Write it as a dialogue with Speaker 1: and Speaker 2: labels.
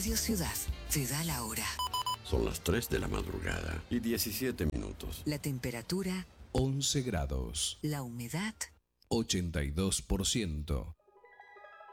Speaker 1: Radio Ciudad te da la hora.
Speaker 2: Son las 3 de la madrugada y 17 minutos.
Speaker 1: La temperatura
Speaker 3: 11 grados.
Speaker 1: La humedad
Speaker 3: 82%.